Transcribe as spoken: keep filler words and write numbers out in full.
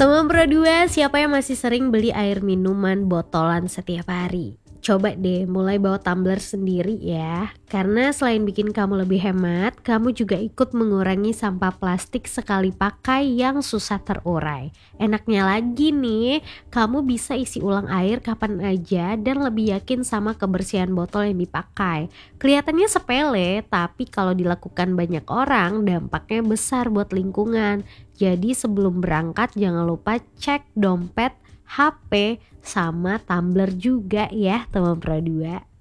Teman Pro dua, siapa yang masih sering beli air minuman botolan setiap hari? Coba deh mulai bawa tumbler sendiri ya. Karena selain bikin kamu lebih hemat, kamu juga ikut mengurangi sampah plastik sekali pakai yang susah terurai. Enaknya lagi nih, kamu bisa isi ulang air kapan aja dan lebih yakin sama kebersihan botol yang dipakai. Kelihatannya sepele, tapi kalau dilakukan banyak orang, dampaknya besar buat lingkungan. Jadi sebelum berangkat jangan lupa cek dompet, H P, sama tumbler juga ya teman Pro dua.